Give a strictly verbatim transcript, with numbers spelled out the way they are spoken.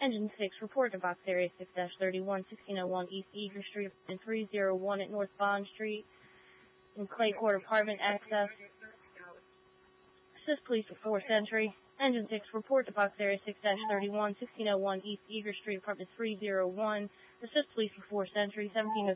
Engine six, report to box area six thirty-one, sixteen oh one East Eager Street, and three oh one at North Bond Street, in Clay Court Apartment Access. Assist Police for four Century. Engine six, report to box area six thirty-one, sixteen oh one East Eager Street, Apartment three oh one. Assist Police for four Century, seventeen oh